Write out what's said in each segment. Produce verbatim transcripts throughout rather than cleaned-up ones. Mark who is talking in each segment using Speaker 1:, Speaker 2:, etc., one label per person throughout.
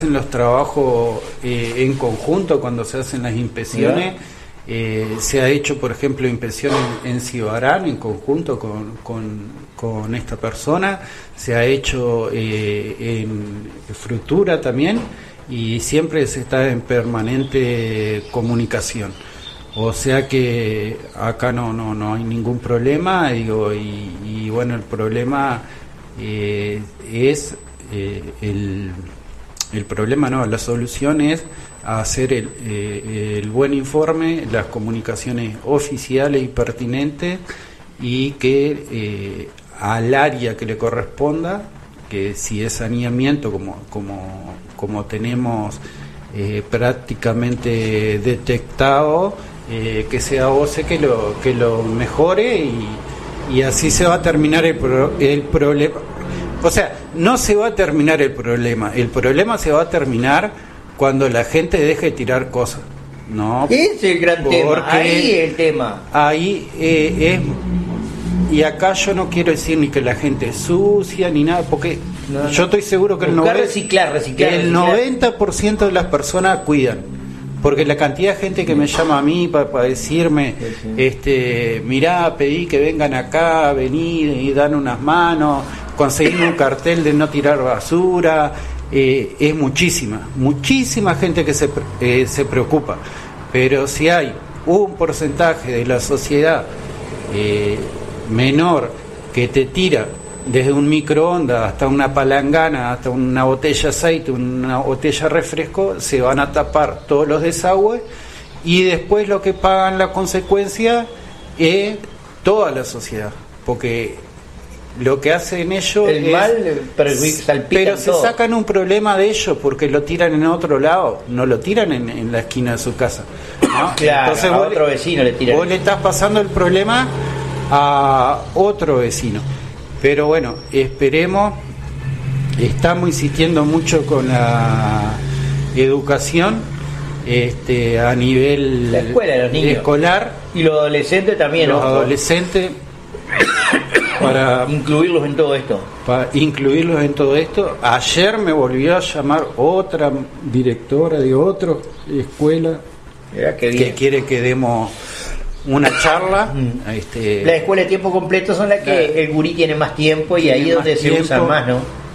Speaker 1: En los trabajos eh, en conjunto, cuando se hacen las inspecciones, eh, se ha hecho, por ejemplo, inspección en, en Cibarán en conjunto con, con, con esta persona, se ha hecho eh, en Frutura también, y siempre se está en permanente comunicación. O sea que acá no no no hay ningún problema, digo, y, y bueno, el problema eh, es eh, el el problema no, la solución es hacer el, eh, el buen informe, las comunicaciones oficiales y pertinentes, y que eh, al área que le corresponda, que si es saneamiento, como como como tenemos eh, prácticamente detectado, eh, que sea O C E que lo que lo mejore, y, y así se va a terminar el, pro, el problema. O sea, no se va a terminar el problema, el problema se va a terminar cuando la gente deje de tirar cosas, ¿no?
Speaker 2: Ese es el gran tema, ahí es el tema.
Speaker 1: Ahí eh, es, y acá yo no quiero decir ni que la gente es sucia ni nada, porque no, yo estoy seguro que el, noventa,
Speaker 2: reciclar, reciclar,
Speaker 1: el
Speaker 2: reciclar.
Speaker 1: noventa por ciento de las personas cuidan. Porque la cantidad de gente que me llama a mí para pa decirme, sí, sí. este, mirá, pedí que vengan acá, venid y dan unas manos, conseguir un cartel de no tirar basura, eh, es muchísima, muchísima gente que se, eh, se preocupa. Pero si hay un porcentaje de la sociedad eh, menor que te tira desde un microondas hasta una palangana, hasta una botella de aceite, una botella de refresco, se van a tapar todos los desagües, y después lo que pagan la consecuencia es toda la sociedad, porque lo que hacen ellos
Speaker 2: el
Speaker 1: es,
Speaker 2: mal salpica,
Speaker 1: pero se
Speaker 2: todo.
Speaker 1: Sacan un problema de ellos porque lo tiran en otro lado, no lo tiran en, en la esquina de su casa, ¿no?
Speaker 2: Claro,
Speaker 1: entonces
Speaker 2: a
Speaker 1: vos
Speaker 2: otro
Speaker 1: le,
Speaker 2: vecino le tiran.
Speaker 1: Vos le estás pasando el problema a otro vecino. Pero bueno, esperemos, estamos insistiendo mucho con la educación este, a nivel
Speaker 2: la escuela de los niños.
Speaker 1: Escolar.
Speaker 2: Y los adolescentes también,
Speaker 1: Los
Speaker 2: ojo.
Speaker 1: adolescentes, para
Speaker 2: incluirlos en todo esto.
Speaker 1: Para incluirlos en todo esto. Ayer me volvió a llamar otra directora de otra escuela que quiere que demos una charla.
Speaker 2: Mm.
Speaker 1: Este,
Speaker 2: la escuela de tiempo completo son las que la, el gurí tiene más tiempo, y ahí es donde se tiempo, usan más, ¿no?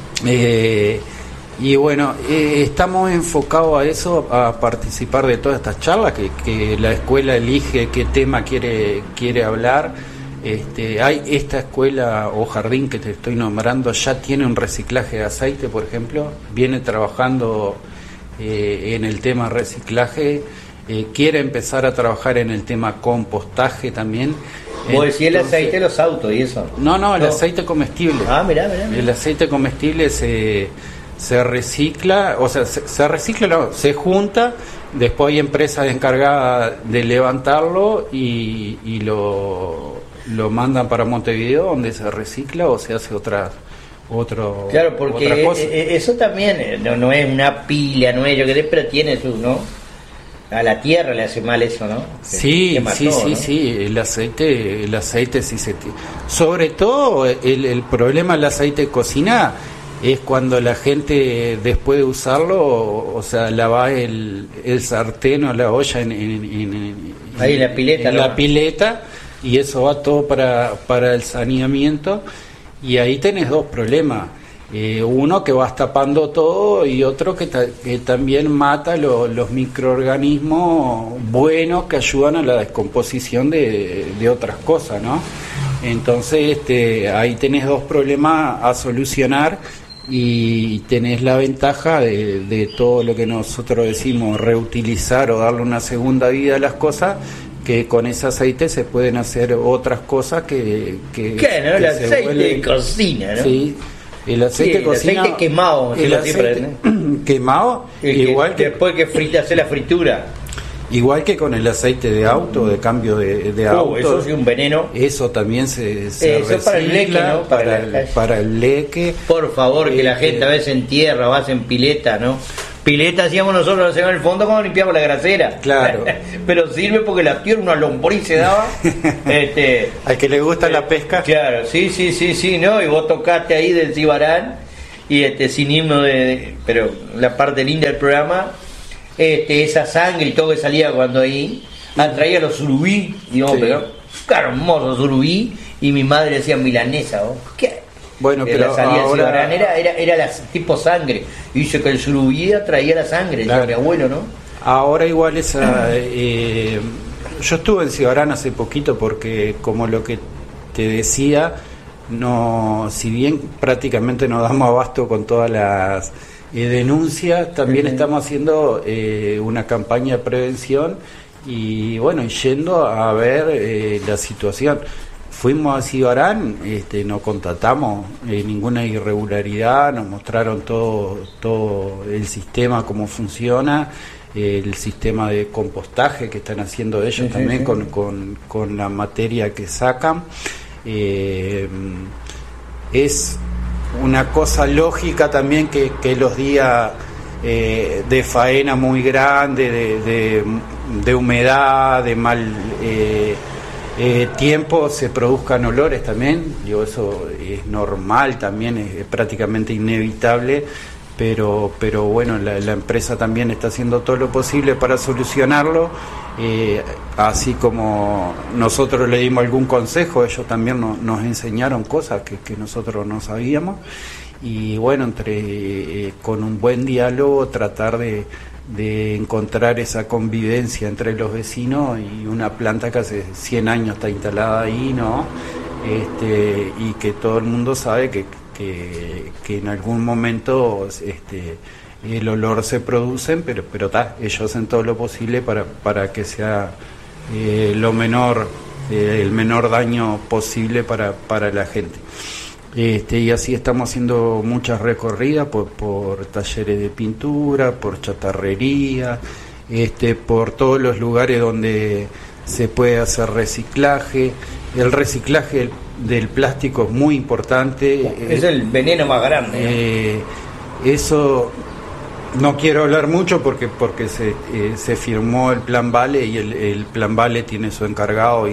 Speaker 1: Eh, y bueno, eh, estamos enfocados a eso, a participar de todas estas charlas, que, que la escuela elige qué tema quiere quiere hablar. Este, hay esta escuela o jardín que te estoy nombrando, ya tiene un reciclaje de aceite, por ejemplo, viene trabajando eh, en el tema reciclaje. Eh, quiere empezar a trabajar en el tema compostaje también.
Speaker 2: ¿Vos decís el aceite de los autos y eso?
Speaker 1: No, no, el
Speaker 2: no.
Speaker 1: aceite comestible.
Speaker 2: Ah, mirá, mirá, mirá.
Speaker 1: El aceite comestible se, se recicla, o sea, se, se recicla, no, se junta, después hay empresas encargadas de levantarlo y, y lo, lo mandan para Montevideo, donde se recicla o se hace otra... Otro,
Speaker 2: claro, porque
Speaker 1: otra cosa.
Speaker 2: Eso también no, no es una pila, no es yo qué, pero tiene su, ¿no? A la tierra le hace mal eso, ¿no?
Speaker 1: Sí, mató, sí, sí, ¿no? sí, el aceite, el aceite sí se t- sobre todo el, el problema del aceite de cocina es cuando la gente después de usarlo, o, o sea, lava el, el sartén o la olla en, en, en, en
Speaker 2: ahí en la pileta,
Speaker 1: en
Speaker 2: ¿no?
Speaker 1: la pileta, y eso va todo para, para el saneamiento, y ahí tenés dos problemas. Eh, uno que vas tapando todo, y otro que, ta- que también mata lo, los microorganismos buenos que ayudan a la descomposición de, de otras cosas, ¿no? Entonces este, ahí tenés dos problemas a solucionar, y tenés la ventaja de, de todo lo que nosotros decimos reutilizar o darle una segunda vida a las cosas, que con ese aceite se pueden hacer otras cosas que... que
Speaker 2: ¿Qué, no?
Speaker 1: Que
Speaker 2: el aceite
Speaker 1: vuelven,
Speaker 2: de cocina, ¿no?
Speaker 1: Sí. El aceite
Speaker 2: sí,
Speaker 1: cocina,
Speaker 2: el aceite quemado,
Speaker 1: el aceite
Speaker 2: ¿no?
Speaker 1: quemado,
Speaker 2: el
Speaker 1: igual
Speaker 2: que,
Speaker 1: que
Speaker 2: después que frita, hace la fritura,
Speaker 1: igual que con el aceite de auto, de cambio de, de
Speaker 2: oh,
Speaker 1: auto.
Speaker 2: eso sí, un veneno.
Speaker 1: Eso también se, se
Speaker 2: eso
Speaker 1: recicla
Speaker 2: para el leque, ¿no? Para,
Speaker 1: para, el, para el leque.
Speaker 2: Por favor, que
Speaker 1: eh,
Speaker 2: la gente a veces en tierra, vas en pileta, ¿no? Pileta hacíamos nosotros en el fondo cuando limpiamos la grasera.
Speaker 1: Claro.
Speaker 2: Pero sirve porque la tierra, una lombriz se daba. este,
Speaker 1: Al que le gusta eh, la pesca.
Speaker 2: Claro, sí, sí, sí, sí, ¿no? Y vos tocaste ahí del Cibarán. y este sin irnos de, de- pero la parte linda del programa, este esa sangre y todo que salía cuando ahí traía los surubí, y vos,
Speaker 1: Sí.
Speaker 2: pero qué hermoso surubí, y mi madre decía milanesa, vos, ¿qué?
Speaker 1: Bueno,
Speaker 2: Eh,
Speaker 1: pero
Speaker 2: la salida del
Speaker 1: ahora-
Speaker 2: cibarán era, era, era la, tipo sangre, y dice que el surubí traía la sangre, decía
Speaker 1: Claro.
Speaker 2: mi abuelo, ¿no?
Speaker 1: Ahora igual esa... eh, yo estuve en Cibarán hace poquito porque, como lo que te decía, no, si bien prácticamente nos damos abasto con todas las eh, denuncias, también
Speaker 2: Ujú.
Speaker 1: estamos haciendo eh, una campaña de prevención y bueno, y yendo a ver eh, la situación. Fuimos a Cibarán, este, no constatamos eh, ninguna irregularidad, nos mostraron todo, todo el sistema, cómo funciona, eh, el sistema de compostaje que están haciendo ellos
Speaker 2: Sí, sí,
Speaker 1: también
Speaker 2: sí.
Speaker 1: Con, con, con la materia que sacan. Eh, es una cosa lógica también que, que los días eh, de faena muy grande, de, de, de humedad, de mal eh, eh, tiempo, se produzcan olores también. Digo, eso es normal también, es, es prácticamente inevitable. Pero, pero bueno, la, la empresa también está haciendo todo lo posible para solucionarlo, eh, así como nosotros le dimos algún consejo, ellos también no, nos enseñaron cosas que, que nosotros no sabíamos, y bueno, entre eh, con un buen diálogo tratar de, de encontrar esa convivencia entre los vecinos, y una planta que hace cien años está instalada ahí, ¿no? Este, y que todo el mundo sabe que Que, que en algún momento este, el olor se produce, pero pero ta, ellos hacen todo lo posible para, para que sea eh, lo menor, eh, el menor daño posible para, para la gente. Este, y así estamos haciendo muchas recorridas por, por talleres de pintura, por chatarrería, este, por todos los lugares donde se puede hacer reciclaje. El reciclaje del plástico es muy importante.
Speaker 2: Es el veneno más grande, ¿no?
Speaker 1: Eh, eso no quiero hablar mucho porque porque se, eh, se firmó el Plan Vale, y el, el Plan Vale tiene su encargado y,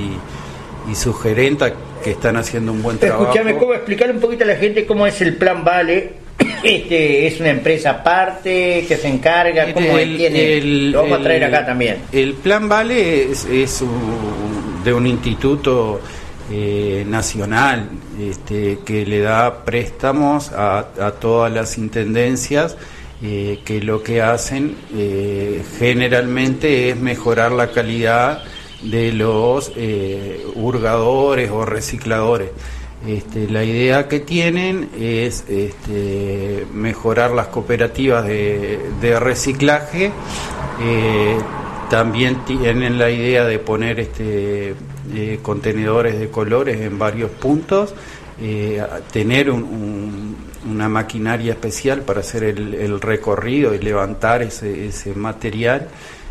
Speaker 1: y, y su gerenta que están haciendo un buen trabajo.
Speaker 2: Escúchame, ¿cómo explicarle un poquito a la gente cómo es el Plan Vale? Este, ¿es una empresa aparte que se encarga? ¿Cómo
Speaker 1: El-
Speaker 2: tiene?
Speaker 1: el-
Speaker 2: Lo vamos a traer
Speaker 1: el-
Speaker 2: acá también.
Speaker 1: El Plan Vale es, es un- de un instituto eh, nacional este, que le da préstamos a, a todas las intendencias, eh, que lo que hacen eh, generalmente es mejorar la calidad de los eh, hurgadores o recicladores. Este, la idea que tienen es este, mejorar las cooperativas de, de reciclaje. eh, también tienen la idea de poner este, eh, contenedores de colores en varios puntos, eh, tener un, un, una maquinaria especial para hacer el, el recorrido y levantar ese, ese material.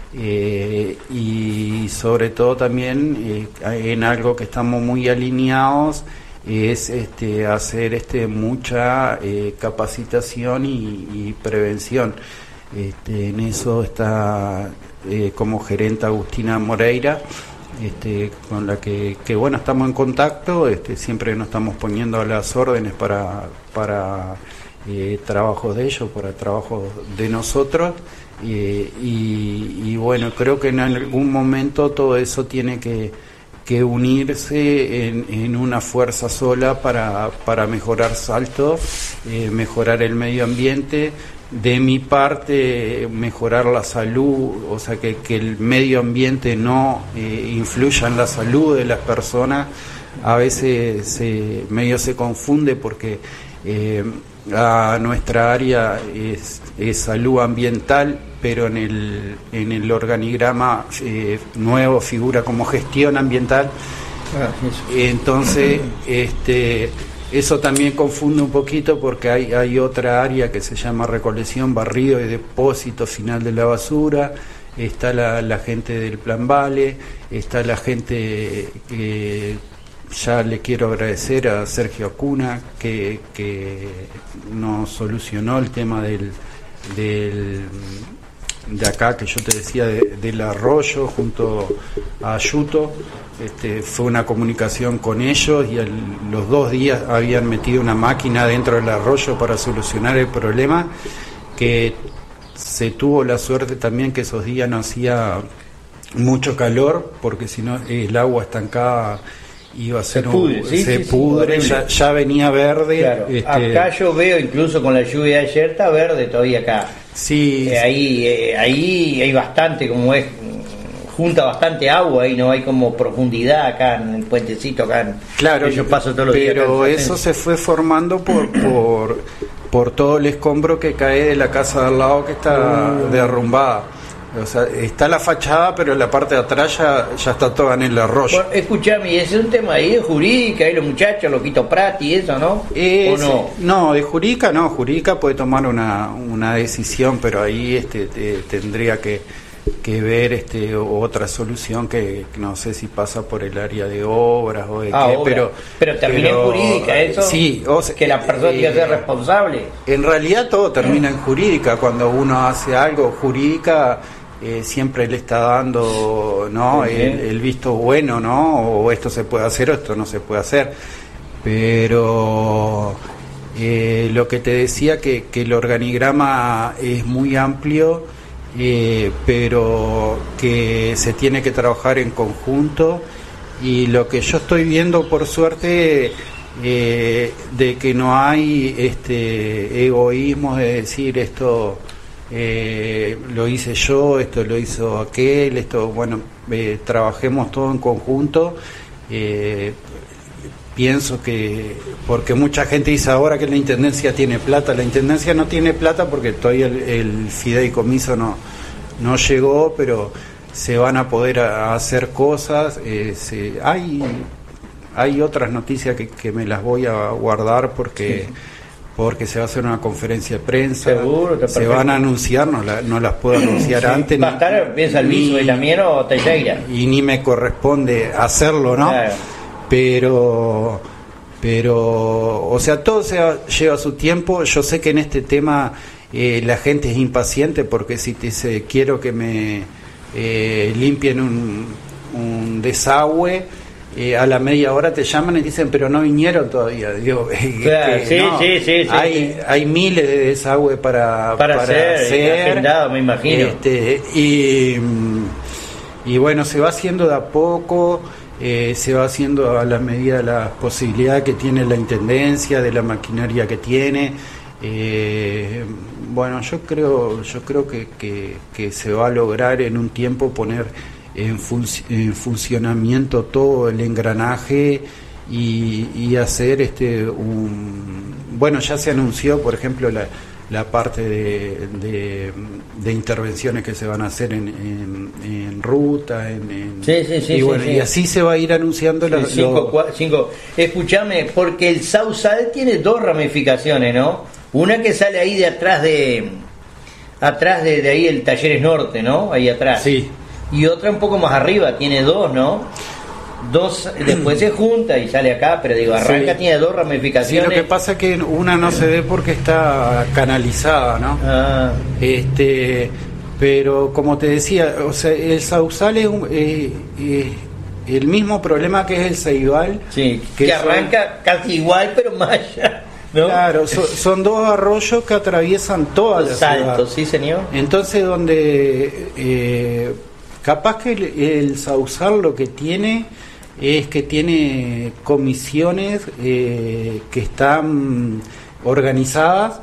Speaker 1: Eh, y sobre todo también eh, en algo que estamos muy alineados es este, hacer este, mucha eh, capacitación y, y prevención. Este, en eso está eh, como gerente Agustina Moreira, este, con la que, que bueno, estamos en contacto, este, siempre nos estamos poniendo a las órdenes para, para eh, trabajos de ellos, para trabajos de nosotros. Eh, y, y bueno, creo que en algún momento todo eso tiene que, que unirse en, en una fuerza sola para, para mejorar Salto, eh, mejorar el medio ambiente. De mi parte, mejorar la salud, o sea, que, que el medio ambiente no eh, influya en la salud de las personas. A veces se, medio se confunde porque eh, a nuestra área es, es salud ambiental, pero en el, en el organigrama eh, nuevo figura como gestión ambiental.
Speaker 2: Ah, eso.
Speaker 1: Entonces, este, eso también confunde un poquito porque hay, hay otra área que se llama recolección, barrido y depósito final de la basura. Está la, la gente del Plan Vale, está la gente que ya le quiero agradecer a Sergio Acuna que, que nos solucionó el tema del, del de acá que yo te decía de, del arroyo junto a Ayuto. Este, fue una comunicación con ellos y el, los dos días habían metido una máquina dentro del arroyo para solucionar el problema, que se tuvo la suerte también que esos días no hacía mucho calor, porque si no el agua estancada iba a ser
Speaker 2: se pudre,
Speaker 1: un,
Speaker 2: sí,
Speaker 1: se
Speaker 2: sí,
Speaker 1: pudre
Speaker 2: sí,
Speaker 1: ya, ya venía verde.
Speaker 2: Claro.
Speaker 1: Este,
Speaker 2: acá yo veo, incluso con la lluvia de ayer, está verde todavía acá.
Speaker 1: Sí,
Speaker 2: eh, ahí eh, ahí hay bastante, como es, junta bastante agua y no hay como profundidad acá en el puentecito acá en,
Speaker 1: claro,
Speaker 2: yo paso todos los
Speaker 1: pero
Speaker 2: días
Speaker 1: eso se fue formando por por por todo el escombro que cae de la casa de al lado, que está uh. derrumbada. O sea, está la fachada, pero la parte de atrás ya, ya está toda en el arroyo.
Speaker 2: Bueno, escuchame, ese es un tema ahí de jurídica, ahí los muchachos, Loquito Prati y eso, ¿no?
Speaker 1: Es,
Speaker 2: ¿O no?
Speaker 1: No, de jurídica no, jurídica puede tomar una, una decisión, pero ahí este te, tendría que, que ver este otra solución que, que no sé si pasa por el área de obras o de
Speaker 2: ah,
Speaker 1: qué,
Speaker 2: obra.
Speaker 1: pero...
Speaker 2: Pero termina en jurídica eso,
Speaker 1: sí, o sea,
Speaker 2: que la persona tiene que ser responsable.
Speaker 1: En realidad todo termina en jurídica, cuando uno hace algo jurídica... Eh, siempre le está dando, ¿no? el, el visto bueno, ¿no? O esto se puede hacer o esto no se puede hacer. Pero eh, lo que te decía, que, que el organigrama es muy amplio, eh, pero que se tiene que trabajar en conjunto, y lo que yo estoy viendo, por suerte, eh, de que no hay este egoísmo de decir esto... Eh, lo hice yo, esto lo hizo aquel, esto, bueno, eh, trabajemos todo en conjunto. Eh, pienso que, porque mucha gente dice ahora que la Intendencia tiene plata, la Intendencia no tiene plata porque todavía el, el fideicomiso no, no llegó, pero se van a poder a, a hacer cosas. Eh, se, hay, hay otras noticias que, que me las voy a guardar porque... Sí. Porque se va a hacer una conferencia de prensa.
Speaker 2: Seguro,
Speaker 1: se van a anunciar, no, la, no las puedo anunciar sí, antes.
Speaker 2: ¿Va a estar, piensa el Viso y también o Teixeira?
Speaker 1: Y ni me corresponde hacerlo, ¿no? Claro. Pero, pero, o sea, todo se va, lleva su tiempo. Yo sé que en este tema eh, la gente es impaciente, porque si te dice quiero que me eh, limpien un, un desagüe, Eh, a la media hora te llaman y dicen pero no vinieron todavía. Digo,
Speaker 2: claro,
Speaker 1: que,
Speaker 2: sí,
Speaker 1: no,
Speaker 2: sí, sí, sí,
Speaker 1: hay,
Speaker 2: sí.
Speaker 1: hay miles de desagües para,
Speaker 2: para, para hacer,
Speaker 1: hacer
Speaker 2: agendado, me imagino.
Speaker 1: Este, y, y bueno, se va haciendo de a poco, eh, se va haciendo a la medida de las posibilidades que tiene la Intendencia, de la maquinaria que tiene. Eh, bueno, yo creo, yo creo que, que, que se va a lograr en un tiempo poner En, func- en funcionamiento todo el engranaje y, y hacer este un bueno, ya se anunció, por ejemplo, la, la parte de, de, de intervenciones que se van a hacer en, en, en ruta, en, en
Speaker 2: sí, sí, sí,
Speaker 1: y, bueno,
Speaker 2: sí,
Speaker 1: y
Speaker 2: sí.
Speaker 1: así se va a ir anunciando los,
Speaker 2: cinco,
Speaker 1: los...
Speaker 2: cinco. Escúchame, porque el Sausal tiene dos ramificaciones, ¿no? Una que sale ahí de atrás de atrás de, de ahí el Talleres Norte, ¿no? Ahí atrás.
Speaker 1: Sí.
Speaker 2: Y otra un poco más arriba, tiene dos, ¿no? Dos, después se junta y sale acá, pero digo, arranca, sí. Tiene dos ramificaciones.
Speaker 1: Sí, lo que pasa es que una no se ve porque está canalizada, ¿no?
Speaker 2: Ah.
Speaker 1: Este, pero como te decía, o sea, el Sausal es un, eh, eh, el mismo problema que es el Ceibal.
Speaker 2: Sí, que, que arranca son, casi igual, pero más allá. ¿No?
Speaker 1: Claro, so, son dos arroyos que atraviesan toda la
Speaker 2: Salto,
Speaker 1: ciudad.
Speaker 2: Sí, señor.
Speaker 1: Entonces, donde eh, capaz que el, el Sausal lo que tiene es que tiene comisiones eh, que están organizadas,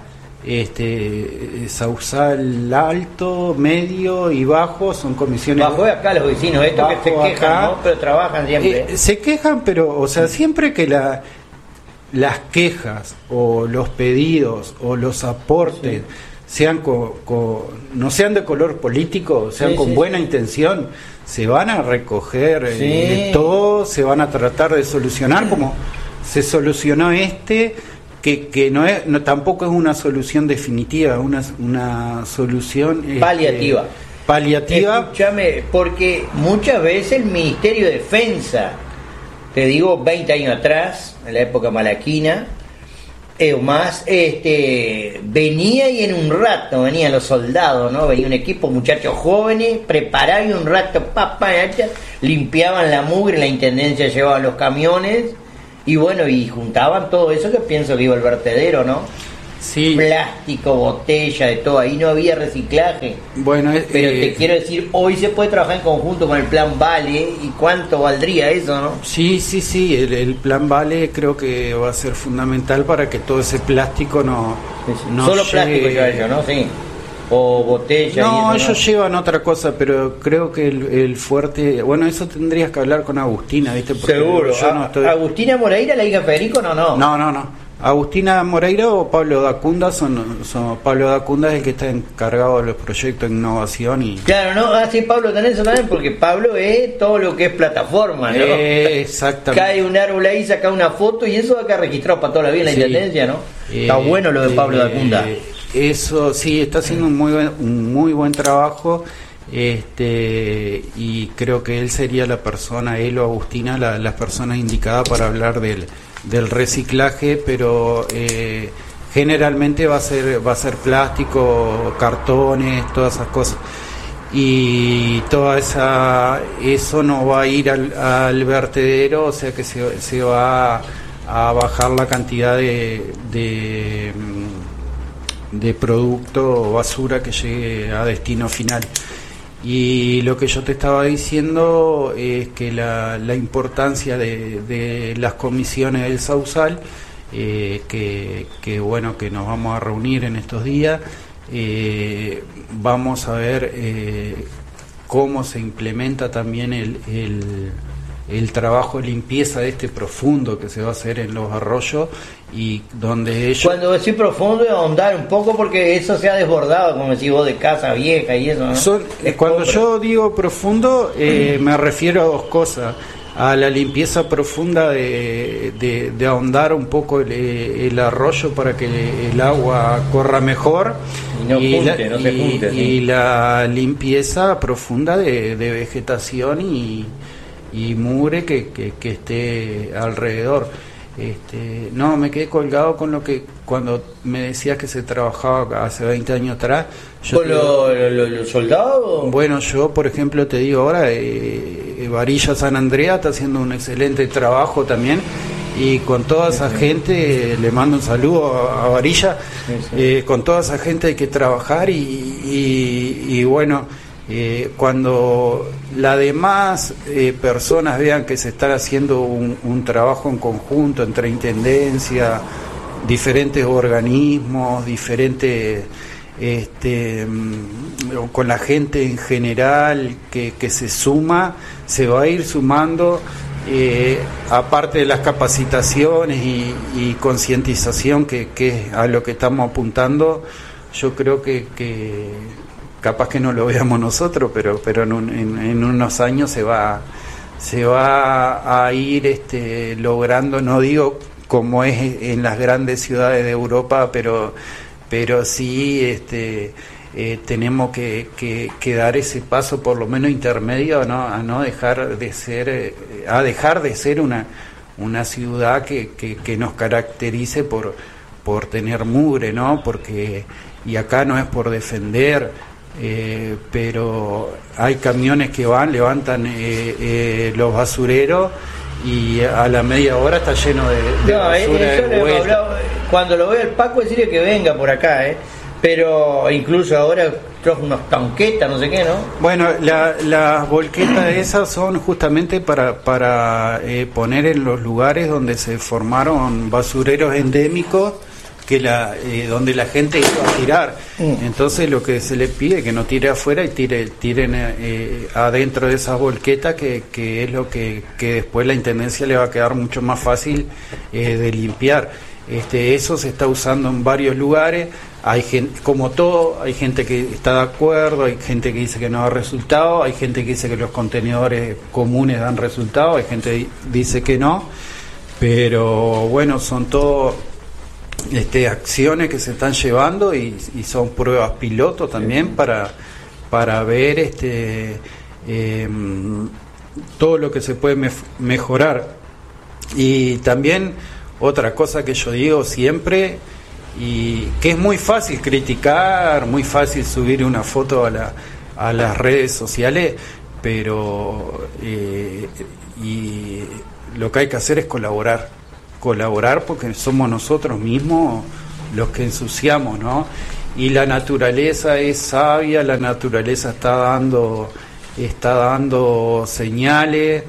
Speaker 1: este Sausal alto, medio y bajo, son comisiones.
Speaker 2: Bajo de acá los vecinos, estos que se quejan, acá, ¿no? Pero trabajan siempre.
Speaker 1: Eh, se quejan, pero, o sea, siempre que la las quejas o los pedidos o los aportes sí. sean con, con, no sean de color político, sean sí, con sí, buena sí. intención, se van a recoger sí. eh, todo, se van a tratar de solucionar como se solucionó este, que, que no es no, tampoco es una solución definitiva, una, una solución
Speaker 2: paliativa.
Speaker 1: Este, paliativa.
Speaker 2: Escúchame, porque muchas veces el Ministerio de Defensa, te digo veinte años atrás, en la época malaquina, eh, más, este, venía y en un rato venían los soldados, ¿no? Venía un equipo, muchachos jóvenes, preparados y un rato, papá, limpiaban la mugre, la intendencia llevaba los camiones y bueno, y juntaban todo eso que pienso que iba al vertedero, ¿no?
Speaker 1: Sí.
Speaker 2: Plástico, botella, de todo, ahí no había reciclaje.
Speaker 1: Bueno, es,
Speaker 2: pero
Speaker 1: eh,
Speaker 2: te quiero decir, hoy se puede trabajar en conjunto con el plan Vale, y cuánto valdría eso, ¿no?
Speaker 1: Sí, sí, sí, el, el plan Vale creo que va a ser fundamental para que todo ese plástico no,
Speaker 2: sí, sí.
Speaker 1: no
Speaker 2: solo
Speaker 1: llegue...
Speaker 2: plástico lleva ellos, ¿no? Sí. O botella.
Speaker 1: No,
Speaker 2: y eso,
Speaker 1: ellos
Speaker 2: ¿no?
Speaker 1: llevan otra cosa, pero creo que el, el fuerte... Bueno, eso tendrías que hablar con Agustina, ¿viste? Porque
Speaker 2: seguro.
Speaker 1: yo no estoy...
Speaker 2: Agustina Moreira, la hija de Federico, no, no.
Speaker 1: No, no, no. Agustina Moreira o Pablo Dacunda son, son Pablo Dacunda es el que está encargado de los proyectos de innovación y
Speaker 2: claro, no, ah sí, Pablo tenés eso también, porque Pablo es todo lo que es plataforma, ¿no?
Speaker 1: Eh, exactamente.
Speaker 2: Cae un árbol ahí, saca una foto y eso acá registrado para toda la vida en la
Speaker 1: Sí.
Speaker 2: intendencia, ¿no?
Speaker 1: Eh,
Speaker 2: Está bueno lo de Pablo
Speaker 1: eh,
Speaker 2: Dacunda.
Speaker 1: Eso sí, está haciendo un muy buen, un muy buen trabajo. Este y creo que él sería la persona, él o Agustina, la, las personas indicadas para hablar del, del reciclaje, pero eh, generalmente va a ser va a ser plástico, cartones, todas esas cosas, y toda esa eso no va a ir al, al vertedero, o sea que se, se va a, a bajar la cantidad de, de de producto o basura que llegue a destino final. Y lo que yo te estaba diciendo es que la, la importancia de, de las comisiones del Sausal, eh, que, que bueno, que nos vamos a reunir en estos días, eh, vamos a ver eh, cómo se implementa también el, el, el trabajo de limpieza de este profundo que se va a hacer en los arroyos, y donde ellos...
Speaker 2: Cuando decís profundo, ahondar un poco porque eso se ha desbordado, como decís vos, de casa vieja y eso, ¿no?
Speaker 1: Son, eh, cuando yo digo profundo, eh, me refiero a dos cosas: a la limpieza profunda de, de, de ahondar un poco el, el arroyo para que el agua corra mejor,
Speaker 2: y no
Speaker 1: y,
Speaker 2: junte,
Speaker 1: la,
Speaker 2: no se
Speaker 1: y,
Speaker 2: junte,
Speaker 1: y
Speaker 2: sí.
Speaker 1: la limpieza profunda de, de vegetación y, y mugre que, que, que esté alrededor. Este, no, me quedé colgado con lo que cuando me decías que se trabajaba hace veinte años atrás. Yo
Speaker 2: ¿Con los lo, lo, lo soldados?
Speaker 1: Bueno, yo por ejemplo te digo ahora, eh, Varilla San Andrea está haciendo un excelente trabajo también, y con toda esa sí, gente, le mando un saludo a, a Varilla, sí, sí. Eh, con toda esa gente hay que trabajar y, y, y bueno, Eh, cuando las demás eh, personas vean que se está haciendo un, un trabajo en conjunto entre intendencia, diferentes organismos, diferentes, este, con la gente en general que, que se suma, se va a ir sumando, eh, aparte de las capacitaciones y, y concientización que, que es a lo que estamos apuntando. Yo creo que, que capaz que no lo veamos nosotros, pero pero en, un, en, en unos años se va se va a ir este logrando, no digo como es en las grandes ciudades de Europa, pero pero sí este eh, tenemos que, que, que dar ese paso por lo menos intermedio, ¿no? A no dejar de ser eh, a dejar de ser una una ciudad que, que, que nos caracterice por por tener mugre, ¿no? Porque, y acá no es por defender, Eh, pero hay camiones que van, levantan eh, eh, los basureros y a la media hora está lleno de, de
Speaker 2: no,
Speaker 1: basura
Speaker 2: eso
Speaker 1: de
Speaker 2: le hablado, cuando lo veo el Paco decirle que venga por acá, eh pero incluso ahora trajo unos tanquetas, no sé qué, ¿no?
Speaker 1: Bueno, la, las volquetas esas son justamente para, para eh, poner en los lugares donde se formaron basureros endémicos, que la eh, donde la gente iba a tirar. Mm. Entonces lo que se le pide es que no tire afuera y tire tiren eh, adentro de esas volquetas, que, que es lo que, que después la intendencia le va a quedar mucho más fácil eh, de limpiar. Este, eso se está usando en varios lugares. Hay gente, como todo, hay gente que está de acuerdo, hay gente que dice que no da resultado, hay gente que dice que los contenedores comunes dan resultado, hay gente que dice que no, pero bueno, son todo Este, acciones que se están llevando y, y son pruebas piloto también para para ver este eh, todo lo que se puede mef- mejorar. Y también Otra cosa que yo digo siempre, y que es muy fácil criticar, muy fácil subir una foto a, la, a las redes sociales, pero eh, y lo que hay que hacer es colaborar, colaborar porque somos nosotros mismos los que ensuciamos, ¿no? Y la naturaleza es sabia, la naturaleza está dando, está dando señales,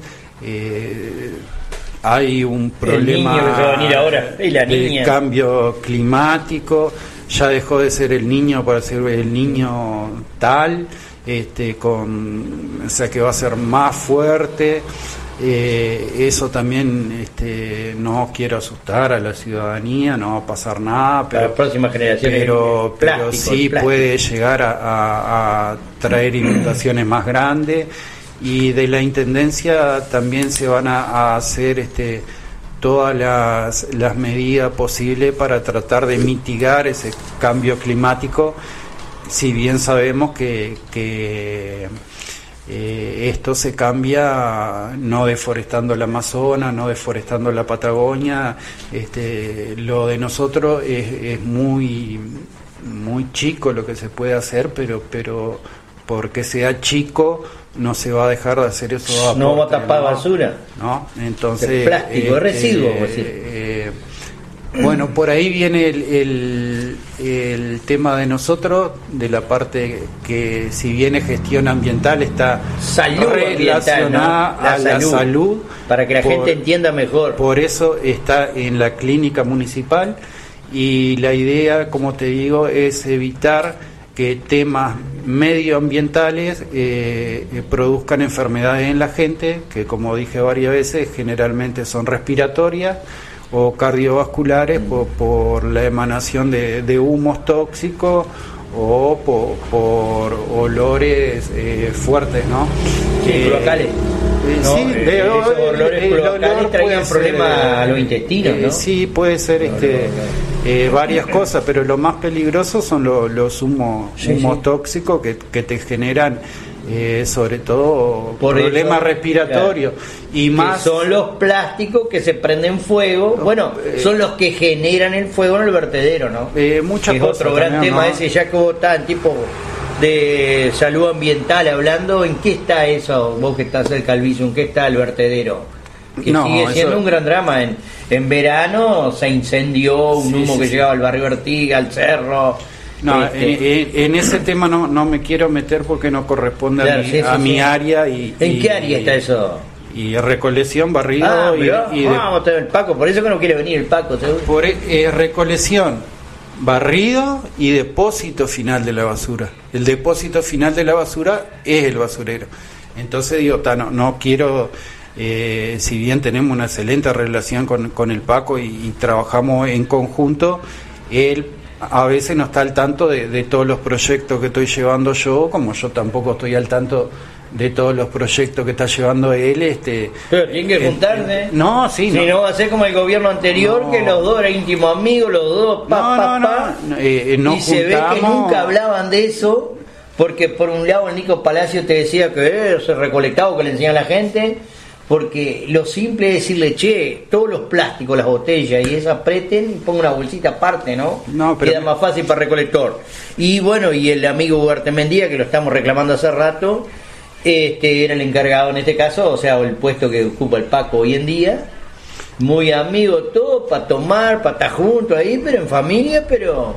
Speaker 1: eh, hay un problema
Speaker 2: el niño que se va a venir ahora, y la
Speaker 1: de
Speaker 2: niña.
Speaker 1: Cambio climático, ya dejó de ser el niño para ser el niño tal, este, con, o sea que va a ser más fuerte. Eh, eso también, este, no quiero asustar a la ciudadanía, no va a pasar nada, pero,
Speaker 2: para las próximas generaciones,
Speaker 1: pero, pero
Speaker 2: plástico,
Speaker 1: sí
Speaker 2: plástico.
Speaker 1: puede llegar a, a, a traer inundaciones más grandes. Y de la Intendencia también se van a, a hacer este, todas las, las medidas posibles para tratar de mitigar ese cambio climático, si bien sabemos que, que eh, esto se cambia no deforestando el Amazonas, no deforestando la Patagonia. Este, lo de nosotros es, es muy, muy chico lo que se puede hacer, pero, pero porque sea chico no se va a dejar de hacer eso. Aportes,
Speaker 2: no va a tapar
Speaker 1: ¿no?
Speaker 2: basura,
Speaker 1: ¿no? Entonces,
Speaker 2: el plástico,
Speaker 1: eh,
Speaker 2: es residuo,
Speaker 1: eh,
Speaker 2: decir.
Speaker 1: eh, bueno, por ahí viene el, el, el tema de nosotros, de la parte que, si bien es gestión ambiental, está
Speaker 2: salud
Speaker 1: relacionada
Speaker 2: ambiental, ¿no? la
Speaker 1: a
Speaker 2: salud,
Speaker 1: la salud,
Speaker 2: para que la
Speaker 1: por,
Speaker 2: gente entienda mejor.
Speaker 1: Por eso está en la clínica municipal, y la idea, como te digo, es evitar que temas medioambientales eh, eh, produzcan enfermedades en la gente, que, como dije varias veces, generalmente son respiratorias o cardiovasculares por, por la emanación de, de humos tóxicos o por, por olores eh, fuertes, ¿no?
Speaker 2: Sí,
Speaker 1: eh,
Speaker 2: cloacales.
Speaker 1: Eh,
Speaker 2: no,
Speaker 1: sí,
Speaker 2: eh,
Speaker 1: de,
Speaker 2: esos olores
Speaker 1: el
Speaker 2: cloacales
Speaker 1: olor
Speaker 2: traían
Speaker 1: puede
Speaker 2: problemas
Speaker 1: ser,
Speaker 2: a los intestinos, ¿no?
Speaker 1: Eh, sí, puede ser
Speaker 2: no,
Speaker 1: este
Speaker 2: no, no.
Speaker 1: Eh, varias cosas, pero lo más peligroso son lo, los humos,
Speaker 2: sí,
Speaker 1: humos
Speaker 2: sí.
Speaker 1: tóxicos que, que te generan eh, sobre todo
Speaker 2: Por
Speaker 1: problemas
Speaker 2: eso,
Speaker 1: respiratorios,
Speaker 2: claro.
Speaker 1: y más
Speaker 2: que son los plásticos que se prenden fuego, bueno,
Speaker 1: eh,
Speaker 2: son los que generan el fuego en el vertedero, ¿no?
Speaker 1: eh, muchas
Speaker 2: es
Speaker 1: cosas
Speaker 2: otro gran
Speaker 1: también,
Speaker 2: tema
Speaker 1: ¿no?
Speaker 2: ese, ya que vos estás en tipo de salud ambiental hablando, ¿en qué está eso? Vos que estás cerca del vicio, ¿en qué está el vertedero? Que
Speaker 1: No,
Speaker 2: sigue siendo
Speaker 1: eso...
Speaker 2: un gran drama. En, en verano se incendió un
Speaker 1: Sí,
Speaker 2: humo
Speaker 1: sí,
Speaker 2: que
Speaker 1: sí.
Speaker 2: llegaba al barrio Artigas, al cerro.
Speaker 1: No,
Speaker 2: este,
Speaker 1: en, en- en ese tema no, no me quiero meter porque no corresponde
Speaker 2: Claro,
Speaker 1: a mi,
Speaker 2: sí, sí,
Speaker 1: a
Speaker 2: sí.
Speaker 1: mi área. Y,
Speaker 2: ¿En
Speaker 1: y-
Speaker 2: qué área está eso?
Speaker 1: Y recolección, barrido
Speaker 2: Ah,
Speaker 1: y,
Speaker 2: mirá,
Speaker 1: y de-
Speaker 2: vamos a tener el Paco, por eso que no quiere venir el Paco, seguro.
Speaker 1: por eh, recolección, barrido y depósito final de la basura. El depósito final de la basura es el basurero. Entonces digo, ta, no, no quiero, eh, si bien tenemos una excelente relación con, con el Paco y, y trabajamos en conjunto, él a veces no está al tanto de, de todos los proyectos que estoy llevando yo, como yo tampoco estoy al tanto de todos los proyectos que está llevando él. Este,
Speaker 2: Pero tienen que
Speaker 1: eh,
Speaker 2: juntarse.
Speaker 1: No, sí,
Speaker 2: Si
Speaker 1: no.
Speaker 2: no va a ser como el gobierno anterior,
Speaker 1: No.
Speaker 2: que los dos eran íntimos amigos, los dos, pa,
Speaker 1: No,
Speaker 2: pa,
Speaker 1: no,
Speaker 2: pa.
Speaker 1: no, eh, eh, nos
Speaker 2: y se ve que
Speaker 1: juntamos.
Speaker 2: nunca hablaban de eso, porque por un lado el Nico Palacio te decía que eh, se recolectaba, que le enseñaba a la gente, porque lo simple es decirle, che, todos los plásticos, las botellas y esas apreten y pongan una bolsita aparte, ¿no?
Speaker 1: No, pero-
Speaker 2: Queda más fácil para el recolector. Y bueno, y el amigo Ugarte Mendía, que lo estamos reclamando hace rato, este era el encargado en este caso, o sea, el puesto que ocupa el Paco hoy en día, muy amigo todo, para tomar, para estar juntos ahí, pero en familia, pero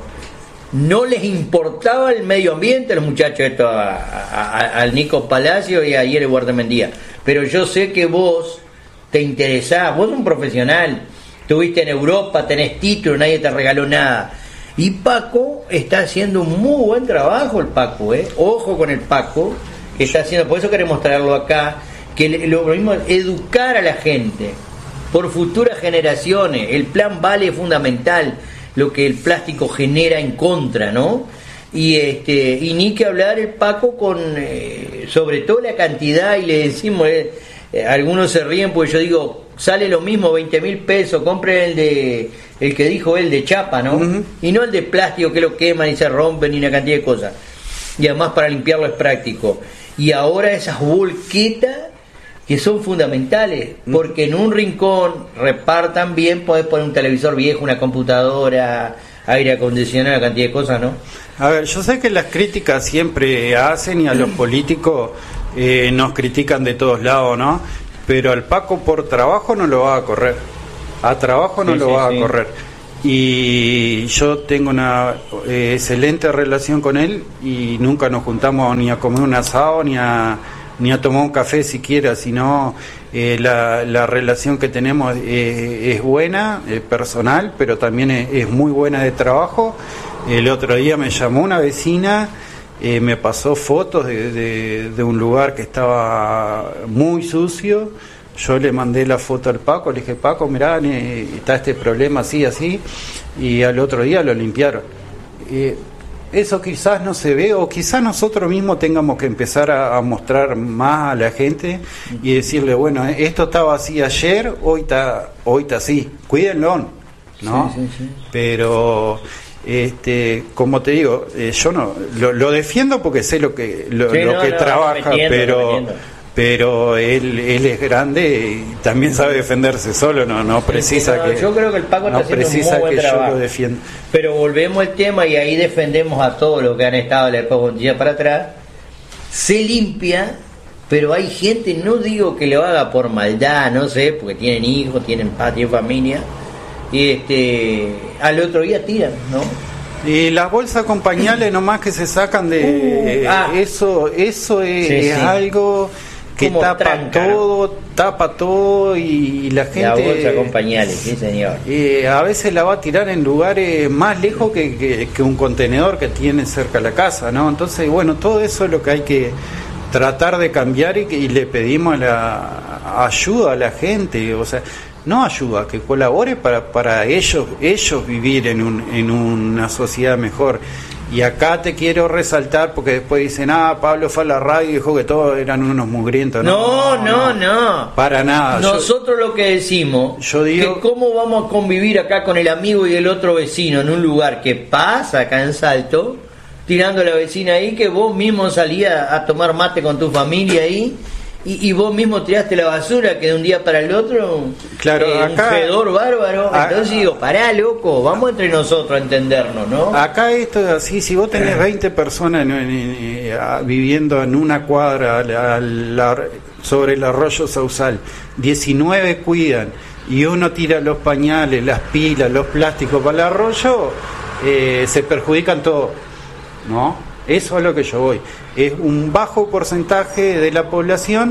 Speaker 2: no les importaba el medio ambiente a los muchachos esto, a, a- a- al Nico Palacio y a Yere Guardamendía. Pero yo sé que vos te interesás, vos sos un profesional, estuviste en Europa, tenés título, nadie te regaló nada. Y Paco está haciendo un muy buen trabajo, el Paco, ¿eh? Ojo con el Paco, que está haciendo, por eso queremos traerlo acá, que le- lo mismo es educar a la gente por futuras generaciones. El plan Vale es fundamental, lo que el plástico genera en contra, ¿no? Y este y ni que hablar el Paco con eh, sobre todo la cantidad, y le decimos, eh, eh, algunos se ríen porque yo digo, sale lo mismo, veinte mil pesos, compren el de el que dijo él de chapa, ¿no?
Speaker 1: Uh-huh.
Speaker 2: Y no el de plástico que lo queman y se rompen y una cantidad de cosas. Y además para limpiarlo es práctico. Y ahora esas volquetas que son fundamentales, porque en un rincón repartan bien, podés poner un televisor viejo, una computadora, aire acondicionado, una cantidad de cosas, ¿no?
Speaker 1: A ver, yo sé que las críticas siempre hacen y a los políticos eh, nos critican de todos lados, ¿no? Pero al Paco por trabajo no lo va a correr, a trabajo no sí, lo sí, va sí. a correr. Y yo tengo una eh, excelente relación con él y nunca nos juntamos ni a comer un asado ni a ni a tomar un café siquiera, sino eh, la, la relación que tenemos eh, es buena, eh, personal, pero también es, es muy buena de trabajo. El otro día me llamó una vecina, eh, me pasó fotos de, de, de un lugar que estaba muy sucio. Yo le mandé la foto al Paco, le dije, Paco, mirá, está este problema así, así, y al otro día lo limpiaron. Eh, Eso quizás no se ve, o quizás nosotros mismos tengamos que empezar a, a mostrar más a la gente y decirle, bueno, esto estaba así ayer, hoy está hoy está así, cuídenlo, ¿no? Sí, sí, sí. Pero, este, como te digo, eh, yo no lo, lo defiendo porque sé lo que lo, sí, lo no, que no, trabaja, no pero pero él él es grande y también sabe defenderse solo, no no precisa sí, no, que
Speaker 2: yo creo que el Paco está
Speaker 1: no
Speaker 2: haciendo
Speaker 1: precisa
Speaker 2: un muy buen
Speaker 1: que
Speaker 2: trabajo.
Speaker 1: Yo lo defienda.
Speaker 2: Pero volvemos al tema y ahí defendemos a todos los que han estado de la época para atrás. Se limpia, pero hay gente, no digo que lo haga por maldad, no sé, porque tienen hijos, tienen patio, familia, y este al otro día tiran, ¿no?
Speaker 1: Y las bolsas con pañales nomás que se sacan de uh, ah, eso eso es, sí, es sí. algo que como tapa tranca, todo, ¿no? tapa todo y la gente...
Speaker 2: La bolsa con pañales, sí señor.
Speaker 1: Eh, a veces la va a tirar en lugares más lejos que, que, que un contenedor que tiene cerca de la casa, ¿no? Entonces, bueno, todo eso es lo que hay que tratar de cambiar y, que, y le pedimos la ayuda a la gente, o sea, no ayuda, que colabore para, para ellos, ellos vivir en, un, en una sociedad mejor. Y acá te quiero resaltar porque después dicen, ah, Pablo fue a la radio y dijo que todos eran unos mugrientos.
Speaker 2: No, no, no. no.
Speaker 1: Para nada.
Speaker 2: Nosotros yo, lo que decimos, yo digo, que cómo vamos a convivir acá con el amigo y el otro vecino en un lugar que pasa acá en Salto, tirando a la vecina ahí, que vos mismo salías a tomar mate con tu familia ahí. Y, y vos mismo tiraste la basura que de un día para el otro,
Speaker 1: claro,
Speaker 2: eh,
Speaker 1: acá,
Speaker 2: un fedor bárbaro.
Speaker 1: A,
Speaker 2: entonces digo, pará, loco, vamos entre nosotros a entendernos, ¿no?
Speaker 1: Acá esto es así, si vos tenés veinte personas en, en, en, viviendo en una cuadra a la, sobre el arroyo Sausal, diecinueve cuidan y uno tira los pañales, las pilas, los plásticos para el arroyo, eh, se perjudican todos, ¿no? Eso es a lo que yo voy. Es un bajo porcentaje de la población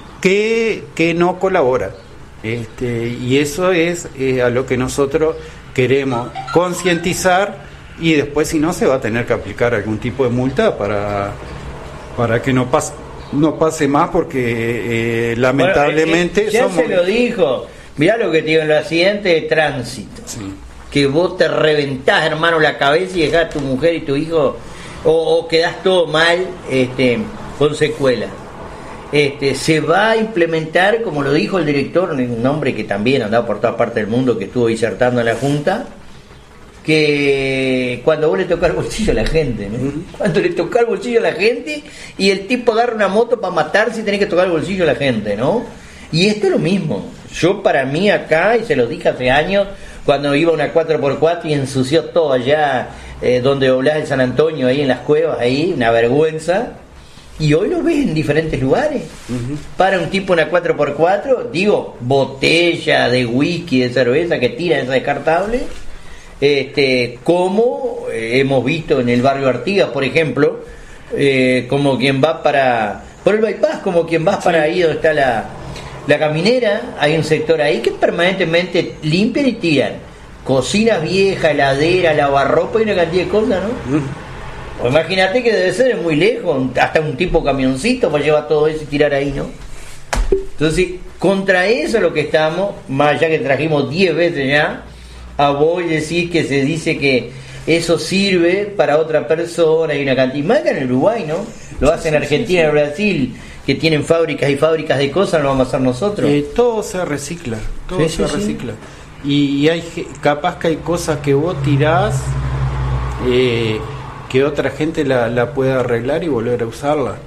Speaker 1: que, que no colabora. Este, y eso es eh, a lo que nosotros queremos concientizar y después, si no, se va a tener que aplicar algún tipo de multa para, para que no pase, no pase más, porque eh, lamentablemente...
Speaker 2: Bueno, eh, ya somos... se lo dijo. Mirá lo que te digo en el accidente de tránsito. Sí. Que vos te reventás, hermano, la cabeza y dejás a tu mujer y tu hijo... O, o quedás todo mal, este, con secuelas. Este, se va a implementar, como lo dijo el director, un hombre que también andaba por todas partes del mundo, que estuvo disertando en la Junta, que cuando vos le tocás el bolsillo a la gente, ¿no? Uh-huh. Cuando le tocás el bolsillo a la gente y el tipo agarra una moto para matarse y tenés que tocar el bolsillo a la gente, ¿no? Y esto es lo mismo. Yo, para mí acá, y se lo dije hace años, cuando iba una cuatro por cuatro y ensució todo allá eh, donde doblás el San Antonio, ahí en las cuevas, ahí, una vergüenza. Y hoy lo ves en diferentes lugares. Uh-huh. Para un tipo una cuatro por cuatro, digo, botella de whisky, de cerveza que tira esa descartable, este, como eh, hemos visto en el barrio Artigas, por ejemplo, eh, como quien va para, por el bypass, como quien va para ahí donde está la, la caminera, hay un sector ahí que permanentemente limpian y tiran cocinas viejas, heladera, lavarropa y una cantidad de cosas, ¿no? Uh-huh. Pues imagínate que debe ser muy lejos, hasta un tipo camioncito para llevar todo eso y tirar ahí, ¿no? Entonces, contra eso es lo que estamos, más allá que trajimos diez veces ya, a vos decir que se dice que eso sirve para otra persona y una cantidad, más que en el Uruguay, ¿no? Lo hacen en Argentina, en Brasil, que tienen fábricas y fábricas de cosas, lo vamos a hacer nosotros.
Speaker 1: Eh, todo se recicla, todo sí, se sí, recicla. Sí. Y, y hay capaz que hay cosas que vos tirás, eh, que otra gente la, la pueda arreglar y volver a usarla.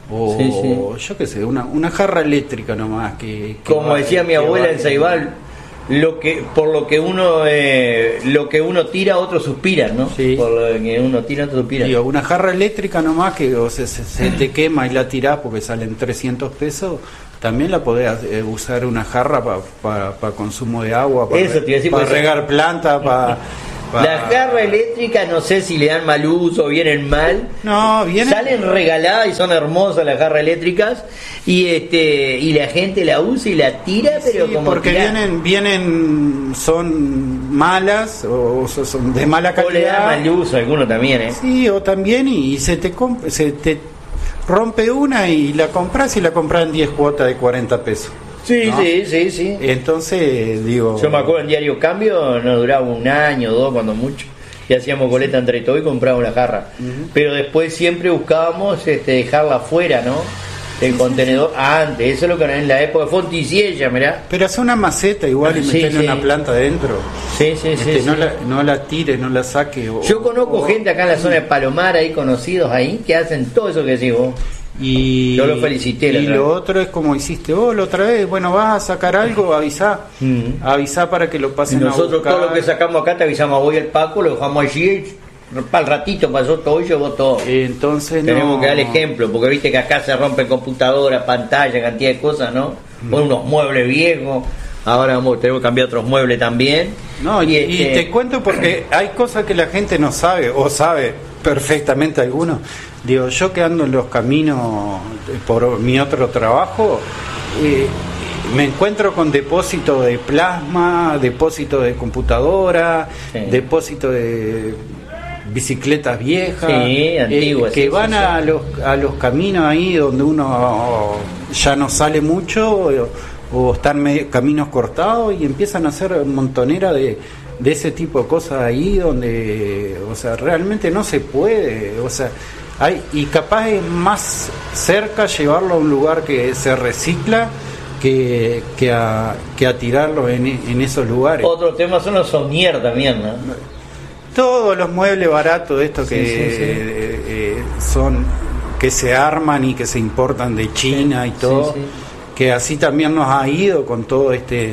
Speaker 1: o
Speaker 2: sí, sí.
Speaker 1: yo qué sé, una, una jarra eléctrica nomás. Que, que
Speaker 2: Como
Speaker 1: va,
Speaker 2: decía mi abuela
Speaker 1: va,
Speaker 2: en Ceibal, lo que por lo que uno eh, lo que uno tira otros suspiran, ¿no?
Speaker 1: Sí.
Speaker 2: Por lo que uno tira otros suspiran.
Speaker 1: Digo, una jarra eléctrica nomás que o sea, se, se te quema y la tirás porque salen trescientos pesos, también la podés eh, usar una jarra para pa, pa consumo de agua, para pa regar plantas, para... Pa...
Speaker 2: La jarra eléctrica no sé si le dan mal uso, vienen mal.
Speaker 1: No, vienen...
Speaker 2: Salen regaladas y son hermosas las jarras eléctricas y este y la gente la usa y la tira, pero
Speaker 1: sí,
Speaker 2: como
Speaker 1: porque
Speaker 2: tira...
Speaker 1: vienen vienen son malas o son de mala calidad. O
Speaker 2: le dan mal uso alguno también, ¿eh?
Speaker 1: Sí, o también y, y se te comp se te rompe una y la compras y la compras en diez cuotas de cuarenta pesos.
Speaker 2: Sí,
Speaker 1: ¿no?
Speaker 2: sí, sí, sí.
Speaker 1: Entonces, digo...
Speaker 2: Yo me acuerdo en Diario Cambio, nos duraba un año, dos, cuando mucho. Y hacíamos coleta entre todos y comprábamos la jarra. Uh-huh. Pero después siempre buscábamos este, dejarla afuera, ¿no? El sí, contenedor, sí, sí. antes, eso es lo que en la época de Fonticiella, mirá.
Speaker 1: Pero hace una maceta igual y sí, meterle sí. una planta adentro.
Speaker 2: Sí, sí,
Speaker 1: este,
Speaker 2: sí.
Speaker 1: No,
Speaker 2: sí.
Speaker 1: La, no la tire, no la saque. O,
Speaker 2: Yo conozco o, gente acá en la zona de Palomar, ahí conocidos ahí, que hacen todo eso que decís vos.
Speaker 1: Y,
Speaker 2: yo lo felicité.
Speaker 1: Y lo otro es como hiciste vos la otra vez. Bueno, vas a sacar algo, avisá. Mm. Avisá para que lo pasen
Speaker 2: y nosotros
Speaker 1: a buscar.
Speaker 2: Todo lo que sacamos acá te avisamos, voy al Paco, lo dejamos allí. Para el ratito pasó todo y llevó todo.
Speaker 1: Entonces
Speaker 2: tenemos
Speaker 1: no...
Speaker 2: que dar ejemplo, porque viste que acá se rompen computadoras, pantalla, cantidad de cosas, ¿no? Mm. Con unos muebles viejos. Ahora vamos, tenemos que cambiar otros muebles también.
Speaker 1: No, y,
Speaker 2: y,
Speaker 1: este... y te cuento porque hay cosas que la gente no sabe, o sabe perfectamente algunos. Digo, yo que ando en los caminos por mi otro trabajo, eh, me encuentro con depósito de plasma, depósito de computadora, sí. depósito de bicicletas viejas,
Speaker 2: sí, antiguas,
Speaker 1: eh, que
Speaker 2: sí,
Speaker 1: van
Speaker 2: sí,
Speaker 1: a
Speaker 2: sí.
Speaker 1: los a los caminos ahí donde uno ya no sale mucho o, o están medio, caminos cortados y empiezan a hacer montonera de de ese tipo de cosas ahí donde, o sea, realmente no se puede, o sea, hay y capaz es más cerca llevarlo a un lugar que se recicla que, que, a, que a tirarlo en, en esos lugares.
Speaker 2: Otro tema son los somier también, ¿no?
Speaker 1: Todos los muebles baratos, estos que sí, sí, sí. Eh, eh, son, que se arman y que se importan de China sí, y todo, sí, sí. que así también nos ha ido con todo este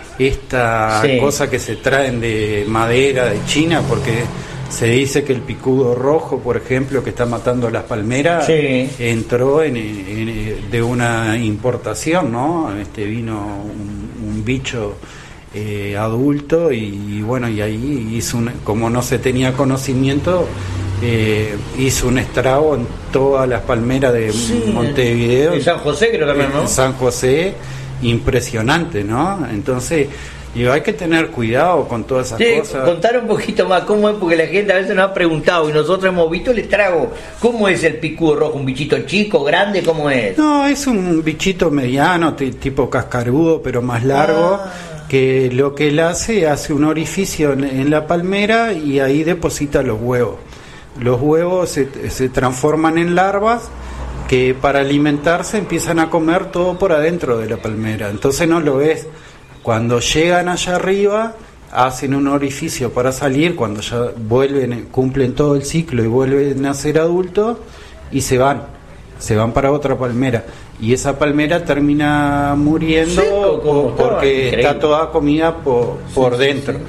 Speaker 1: esta sí. cosa que se traen de madera de China, porque se dice que el picudo rojo, por ejemplo, que está matando las palmeras, sí. entró en, en, de una importación, ¿no? Este vino un, un bicho eh, adulto y, y bueno, y ahí hizo un, como no se tenía conocimiento, eh, hizo un estrago en todas las palmeras de sí. Montevideo.
Speaker 2: En San José creo también, ¿no?
Speaker 1: En San José. Impresionante, ¿no? Entonces, digo, hay que tener cuidado con todas esas sí, cosas.
Speaker 2: Contar un poquito más cómo es, porque la gente a veces nos ha preguntado y nosotros hemos visto el estrago. ¿Cómo es el picudo rojo? ¿Un bichito chico, grande? ¿Cómo es?
Speaker 1: No, es un bichito mediano, t- tipo cascarudo, pero más largo, ah. que lo que él hace, hace un orificio en, en la palmera y ahí deposita los huevos. Los huevos se, se transforman en larvas que para alimentarse empiezan a comer todo por adentro de la palmera, entonces no lo ves. Cuando llegan allá arriba hacen un orificio para salir, cuando ya vuelven, cumplen todo el ciclo y vuelven a ser adultos y se van, se van para otra palmera y esa palmera termina muriendo sí, o, porque está, está toda comida por, por sí, dentro. Sí, sí.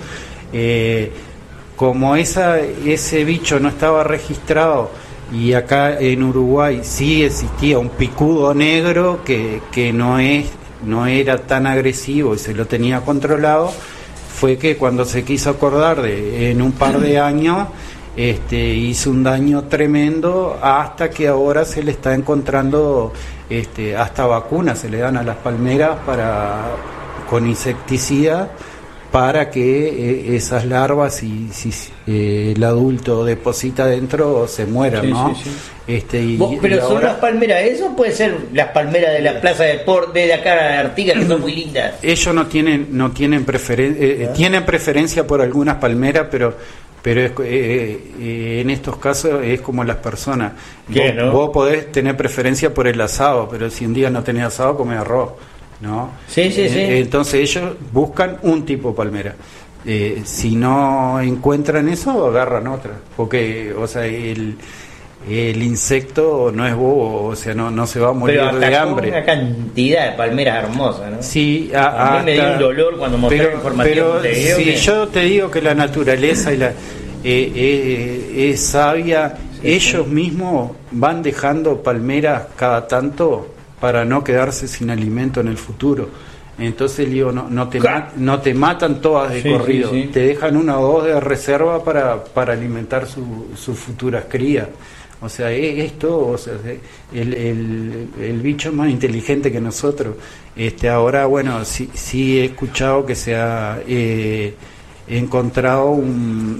Speaker 1: Eh, como esa, ese bicho no estaba registrado y acá en Uruguay sí existía un picudo negro que, que no es no era tan agresivo y se lo tenía controlado, fue que cuando se quiso acordar de en un par de años este hizo un daño tremendo, hasta que ahora se le está encontrando este hasta vacunas se le dan a las palmeras para con insecticida para que eh, esas larvas, si, si eh, el adulto deposita dentro, se mueran, sí, ¿no? Sí, sí. Este, y,
Speaker 2: ¿Vos, pero
Speaker 1: y
Speaker 2: son
Speaker 1: ahora,
Speaker 2: las palmeras, ¿eso puede ser las palmeras de la plaza de deporte de acá de Artigas, que son muy lindas?
Speaker 1: Ellos no tienen no tienen preferencia, eh, ¿Ah? tienen preferencia por algunas palmeras, pero pero es, eh, eh, en estos casos es como las personas. Vos,
Speaker 2: ¿no?
Speaker 1: vos podés tener preferencia por el asado, pero si un día no tenés asado, comés arroz, ¿no?
Speaker 2: Sí, sí, sí.
Speaker 1: Eh, entonces ellos buscan un tipo de palmera. Eh, si no encuentran eso, agarran otra, porque, o sea, el el insecto no es bobo, o sea, no, no se va a morir
Speaker 2: pero
Speaker 1: de hambre.
Speaker 2: Una cantidad de palmeras hermosas, ¿no?
Speaker 1: Sí,
Speaker 2: a, a mí me dio un dolor cuando mostré
Speaker 1: pero,
Speaker 2: la información.
Speaker 1: Pero si
Speaker 2: que...
Speaker 1: yo te digo que la naturaleza y la, eh, eh, es sabia, sí, ellos sí. mismos van dejando palmeras cada tanto para no quedarse sin alimento en el futuro. Entonces digo, no, no, te, ma- no te matan todas de sí, corrido, sí, sí. te dejan una o dos de reserva para, para alimentar su, sus futuras crías. O sea, esto, o sea, el, el, el bicho es más inteligente que nosotros. Este, ahora, bueno, sí, sí he escuchado que se ha eh, encontrado un,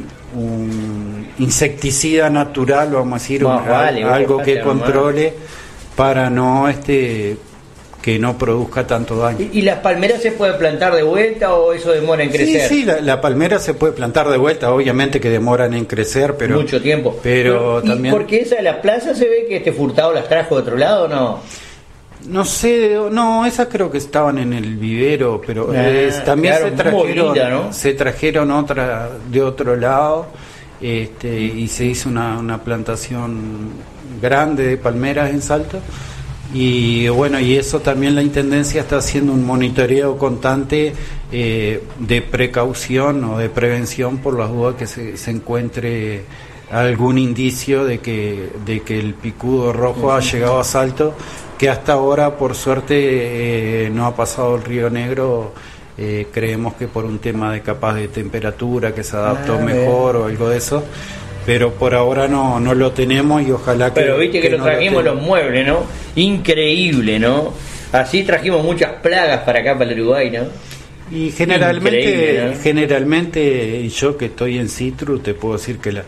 Speaker 1: un insecticida natural, vamos a decir,
Speaker 2: no,
Speaker 1: un,
Speaker 2: vale,
Speaker 1: algo
Speaker 2: vale,
Speaker 1: que controle para no este que no produzca tanto daño.
Speaker 2: ¿Y, ¿Y las palmeras se puede plantar de vuelta o eso demora en crecer?
Speaker 1: Sí, sí, la, la palmera se puede plantar de vuelta, obviamente que demoran en crecer, pero...
Speaker 2: Mucho tiempo.
Speaker 1: Pero,
Speaker 2: pero
Speaker 1: también...
Speaker 2: ¿Y porque esa de la plaza se ve que este Furtado las trajo de otro lado o no?
Speaker 1: No sé, no, esas creo que estaban en el vivero, pero ah, eh, también se trajeron, movida, ¿no? se trajeron otra de otro lado, este, y se hizo una, una plantación grande de palmeras en Salto. Y bueno, y eso también la Intendencia está haciendo un monitoreo constante eh, de precaución o de prevención por las dudas que se, se encuentre algún indicio de que de que el picudo rojo ha llegado a Salto, que hasta ahora por suerte eh, no ha pasado el Río Negro. Eh, creemos que por un tema de capaz de temperatura que se adaptó ah, mejor bien. o algo de eso. Pero por ahora no no lo tenemos y ojalá que...
Speaker 2: Pero viste que, que lo
Speaker 1: no
Speaker 2: trajimos lo los muebles, ¿no? Increíble, ¿no? Así trajimos muchas plagas para acá, para el Uruguay, ¿no?
Speaker 1: Y generalmente, ¿no? generalmente yo que estoy en Citrus, te puedo decir que la,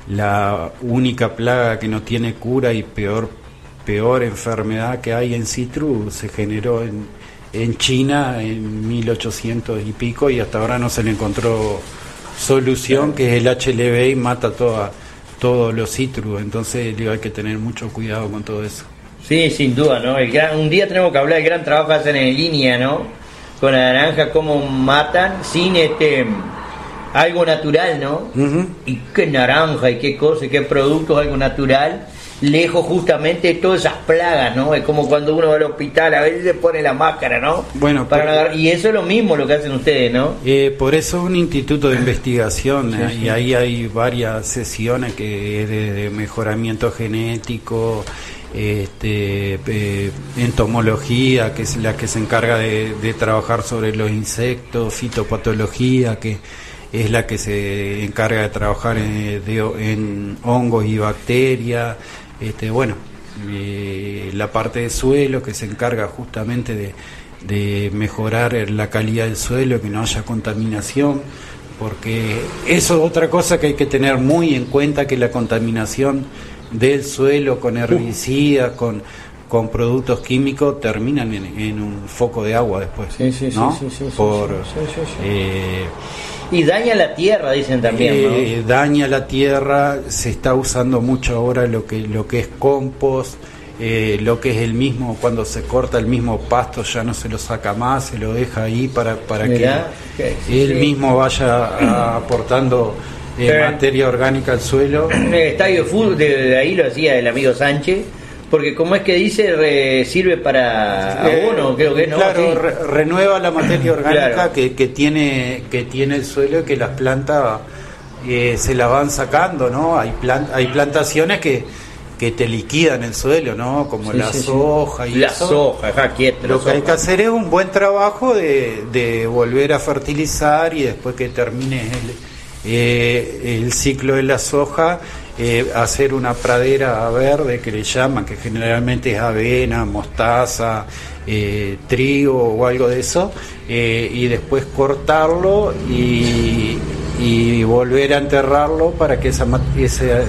Speaker 1: la única plaga que no tiene cura y peor, peor enfermedad que hay en Citrus se generó en, en China en mil ochocientos y pico y hasta ahora no se le encontró solución, que es el H L V y mata toda, todos los citrus. Entonces digo, hay que tener mucho cuidado con todo eso.
Speaker 2: Sí, sin duda, ¿no? El gran, un día tenemos que hablar del gran trabajo que hacen en línea, ¿no? Con la naranja, cómo matan sin este algo natural, ¿no? Uh-huh. Y qué naranja y qué cosa y qué productos, algo natural, lejos justamente de todas esas plagas, ¿no? Es como cuando uno va al hospital, a veces se pone la máscara, ¿no?
Speaker 1: Bueno,
Speaker 2: Para por, agarrar, y eso es lo mismo lo que hacen ustedes, ¿no?
Speaker 1: Eh, por eso es un instituto de investigación,
Speaker 2: sí,
Speaker 1: eh,
Speaker 2: sí.
Speaker 1: y ahí hay varias sesiones que es de, de mejoramiento genético, este, eh, entomología, que es la que se encarga de, de trabajar sobre los insectos, fitopatología, que es la que se encarga de trabajar en, de, en hongos y bacterias. Este, bueno, eh, la parte de suelo que se encarga justamente de, de mejorar la calidad del suelo, que no haya contaminación, porque eso es otra cosa que hay que tener muy en cuenta, que la contaminación del suelo con herbicidas, con, con productos químicos, terminan en, en un foco de agua después,
Speaker 2: sí, sí,
Speaker 1: ¿no?
Speaker 2: Sí, sí, sí,
Speaker 1: Por,
Speaker 2: sí, sí, sí, sí.
Speaker 1: Eh,
Speaker 2: y daña la tierra, dicen también, ¿no?
Speaker 1: Eh, daña la tierra, se está usando mucho ahora lo que lo que es compost, eh, lo que es el mismo, cuando se corta el mismo pasto ya no se lo saca más, se lo deja ahí para, para que sí, él sí. mismo vaya a, aportando eh, Pero, materia orgánica al suelo.
Speaker 2: El estadio de fútbol de, de ahí lo hacía el amigo Sánchez, porque como es que dice, re, sirve para abono, eh, creo que no.
Speaker 1: Claro,
Speaker 2: sí.
Speaker 1: re, renueva la materia orgánica
Speaker 2: claro.
Speaker 1: que, que tiene que tiene el suelo y que las plantas eh, se la van sacando, ¿no? Hay plant, hay plantaciones que, que te liquidan el suelo, ¿no? Como sí, la sí, soja
Speaker 2: sí.
Speaker 1: y
Speaker 2: la
Speaker 1: eso.
Speaker 2: soja, ja, quieto,
Speaker 1: Lo
Speaker 2: la
Speaker 1: que
Speaker 2: soja.
Speaker 1: hay que hacer es un buen trabajo de, de volver a fertilizar y después que termine el, eh, el ciclo de la soja, Eh, hacer una pradera verde que le llaman, que generalmente es avena, mostaza, eh, trigo o algo de eso, eh, y después cortarlo y, y volver a enterrarlo para que esa, esa,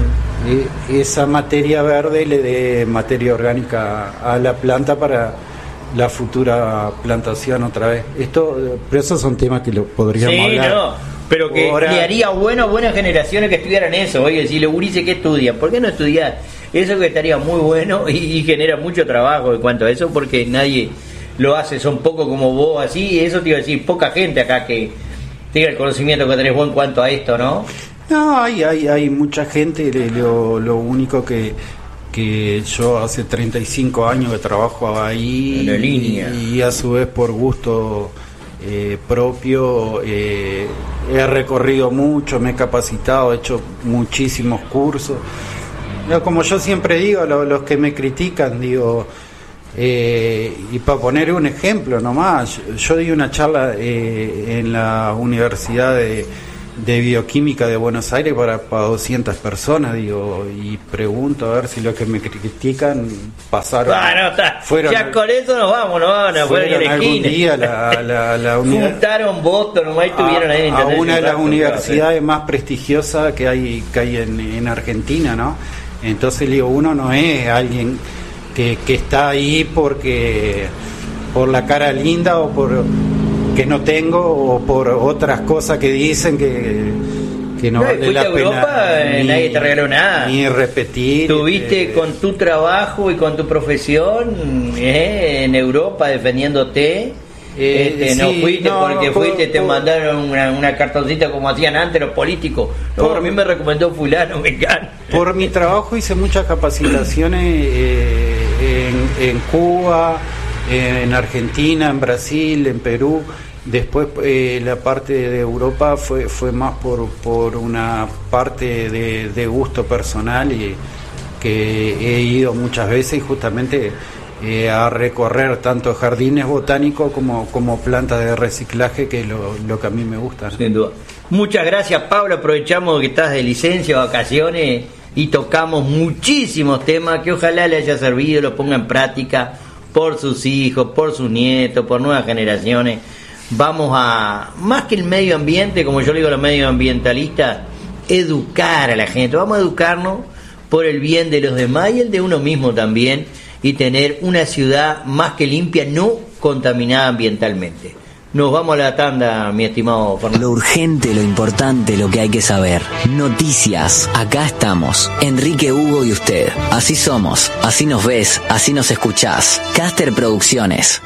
Speaker 1: esa materia verde le dé materia orgánica a la planta para la futura plantación otra vez. Esto, pero esos son temas que lo podríamos
Speaker 2: sí,
Speaker 1: hablar.
Speaker 2: No. Pero que
Speaker 1: Ahora,
Speaker 2: le haría bueno a buenas generaciones que estudiaran eso. Oye, si le gurises que estudian, ¿por qué no estudiar? Eso que estaría muy bueno y, y genera mucho trabajo en cuanto a eso, porque nadie lo hace, son pocos como vos, así. Eso te iba a decir, poca gente acá que tenga el conocimiento que tenés vos en cuanto a esto, ¿no?
Speaker 1: No, hay, hay, hay mucha gente, lo, lo único que, que yo hace treinta y cinco años que trabajo ahí
Speaker 2: en la línea.
Speaker 1: Y, y a su vez por gusto eh, propio eh, he recorrido mucho, me he capacitado, he hecho muchísimos cursos. Como yo siempre digo, lo, los que me critican, digo, eh, y para poner un ejemplo nomás, yo, yo di una charla eh, en la Universidad de de Bioquímica de Buenos Aires para, para doscientas personas, digo, y pregunto a ver si los que me critican pasaron.
Speaker 2: Bueno, está,
Speaker 1: fueron,
Speaker 2: ya con eso nos vamos, no van a poner en
Speaker 1: algún día la, la, la unidad,
Speaker 2: juntaron votos nomás y tuvieron
Speaker 1: a,
Speaker 2: ahí en
Speaker 1: a una de las
Speaker 2: rato,
Speaker 1: universidades más prestigiosas que hay que hay en, en Argentina, ¿no? Entonces digo, uno no es alguien que, que está ahí porque por la cara linda o por que no tengo o por otras cosas que dicen que, que no, no vale la pena
Speaker 2: Europa,
Speaker 1: ni,
Speaker 2: nadie te regaló nada,
Speaker 1: ni repetir.
Speaker 2: Tuviste eh, con tu trabajo y con tu profesión eh, en Europa defendiéndote. Eh, este, sí, no fuiste no, porque por, fuiste te por, mandaron una, una cartoncita como hacían antes los políticos. No, por, a mí me recomendó fulano, me encanta.
Speaker 1: Por mi trabajo hice muchas capacitaciones eh, en, en Cuba, en Argentina, en Brasil, en Perú. Después eh, la parte de Europa fue fue más por por una parte de, de gusto personal y que he ido muchas veces y justamente eh, a recorrer tanto jardines botánicos como como plantas de reciclaje, que es lo, lo que a mí me gusta, ¿no?
Speaker 2: Sin duda. Muchas gracias, Pablo. Aprovechamos que estás de licencia, vacaciones, y tocamos muchísimos temas que ojalá le haya servido, lo ponga en práctica por sus hijos, por sus nietos, por nuevas generaciones. Vamos a, más que el medio ambiente, como yo le digo a los medioambientalistas, educar a la gente. Vamos a educarnos por el bien de los demás y el de uno mismo también, y tener una ciudad más que limpia, no contaminada ambientalmente. Nos vamos a la tanda, mi estimado Fernando.
Speaker 3: Lo urgente, lo importante, lo que hay que saber. Noticias. Acá estamos. Enrique, Hugo y usted. Así somos. Así nos ves. Así nos escuchás. Caster Producciones.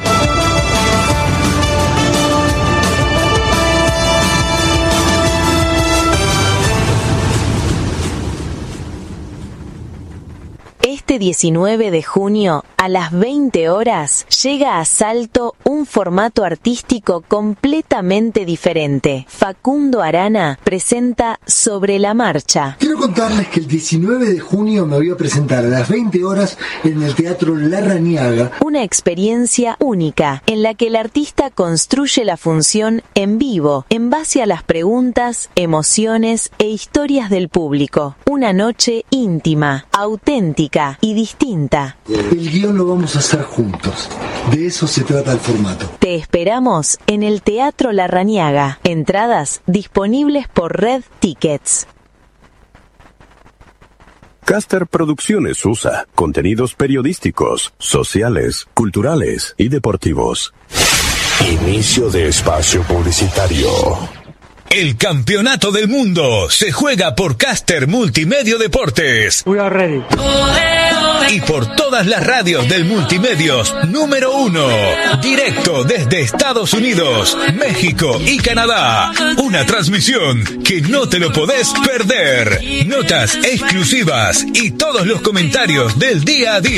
Speaker 4: Este diecinueve de junio, a las veinte horas, llega a Salto un formato artístico completamente diferente. Facundo Arana presenta Sobre la Marcha.
Speaker 5: Quiero contarles que el diecinueve de junio me voy a presentar a las veinte horas en el Teatro Larrañaga.
Speaker 4: Una experiencia única en la que el artista construye la función en vivo, en base a las preguntas, emociones e historias del público. Una noche íntima, auténtica y distinta.
Speaker 5: El guión lo vamos a hacer juntos. De eso se trata el formato.
Speaker 4: Te esperamos en el Teatro Larrañaga. Entradas disponibles por Red Tickets.
Speaker 6: Caster Producciones U S A. Contenidos periodísticos, sociales, culturales y deportivos.
Speaker 7: Inicio de espacio publicitario.
Speaker 8: El campeonato del mundo se juega por Caster Multimedio Deportes.
Speaker 9: We are ready.
Speaker 8: Y por todas las radios del Multimedios número uno. Directo desde Estados Unidos, México y Canadá. Una transmisión que no te lo podés perder. Notas exclusivas y todos los comentarios del día a día.